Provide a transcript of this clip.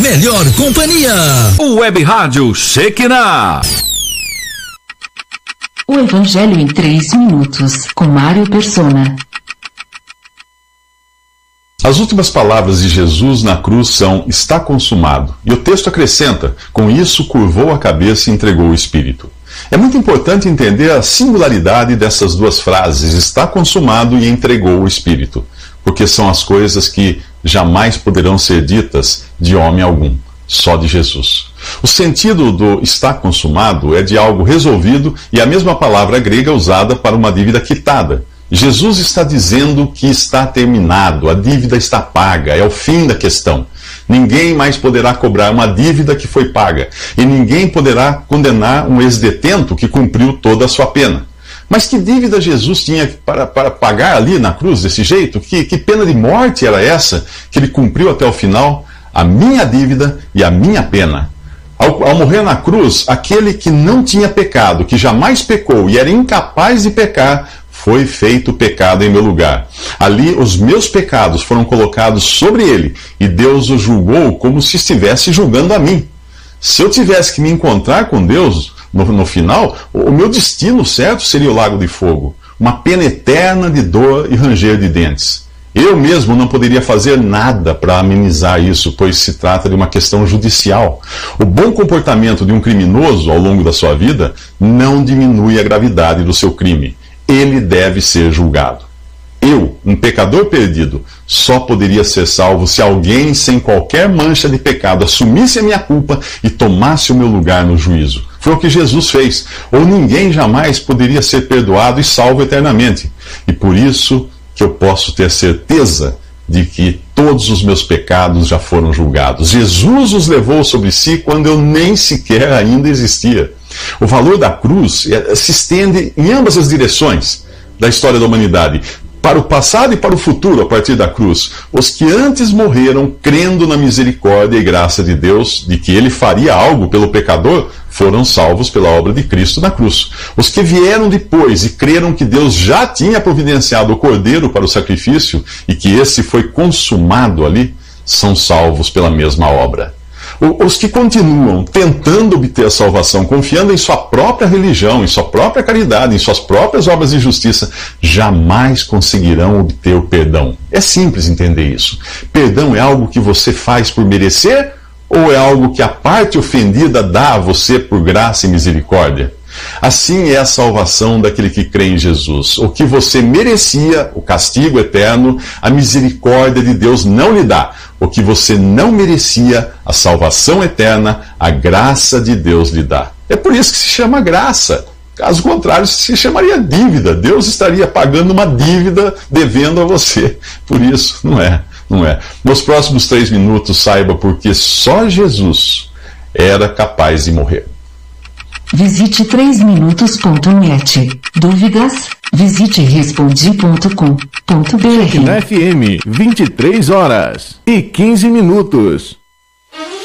melhor companhia. O Web Rádio Shekinah. O Evangelho em 3 minutos, com Mário Persona. As últimas palavras de Jesus na cruz são: está consumado. E o texto acrescenta: com isso curvou a cabeça e entregou o Espírito. É muito importante entender a singularidade dessas duas frases, está consumado e entregou o Espírito, porque são as coisas que jamais poderão ser ditas de homem algum, só de Jesus. O sentido do está consumado é de algo resolvido e a mesma palavra grega usada para uma dívida quitada. Jesus está dizendo que está terminado, a dívida está paga, é o fim da questão. Ninguém mais poderá cobrar uma dívida que foi paga, e ninguém poderá condenar um ex-detento que cumpriu toda a sua pena. Mas que dívida Jesus tinha para pagar ali na cruz desse jeito? Que pena de morte era essa que ele cumpriu até o final? A minha dívida e a minha pena. Ao morrer na cruz, aquele que não tinha pecado, que jamais pecou e era incapaz de pecar, foi feito pecado em meu lugar. Ali os meus pecados foram colocados sobre ele, e Deus o julgou como se estivesse julgando a mim. Se eu tivesse que me encontrar com Deus no final, o meu destino certo seria o lago de fogo, uma pena eterna de dor e ranger de dentes. Eu mesmo não poderia fazer nada para amenizar isso, pois se trata de uma questão judicial. O bom comportamento de um criminoso ao longo da sua vida não diminui a gravidade do seu crime. Ele deve ser julgado. Eu, um pecador perdido, só poderia ser salvo se alguém sem qualquer mancha de pecado assumisse a minha culpa e tomasse o meu lugar no juízo. Foi o que Jesus fez. Ou ninguém jamais poderia ser perdoado e salvo eternamente. E por isso que eu posso ter certeza de que todos os meus pecados já foram julgados. Jesus os levou sobre si quando eu nem sequer ainda existia. O valor da cruz se estende em ambas as direções da história da humanidade, para o passado e para o futuro a partir da cruz. Os que antes morreram crendo na misericórdia e graça de Deus, de que ele faria algo pelo pecador, foram salvos pela obra de Cristo na cruz. Os que vieram depois e creram que Deus já tinha providenciado o cordeiro para o sacrifício e que esse foi consumado ali, são salvos pela mesma obra. Os que continuam tentando obter a salvação, confiando em sua própria religião, em sua própria caridade, em suas próprias obras de justiça, jamais conseguirão obter o perdão. É simples entender isso. Perdão é algo que você faz por merecer ou é algo que a parte ofendida dá a você por graça e misericórdia? Assim é a salvação daquele que crê em Jesus. O que você merecia, o castigo eterno, a misericórdia de Deus não lhe dá. O que você não merecia, a salvação eterna, a graça de Deus lhe dá. É por isso que se chama graça. Caso contrário, se chamaria dívida. Deus estaria pagando uma dívida devendo a você. Por isso, não é. Nos próximos 3 minutos, saiba porque só Jesus era capaz de morrer. Visite 3minutos.net. Dúvidas? Visite respondi.com.br. FM, 23 horas e 15 minutos.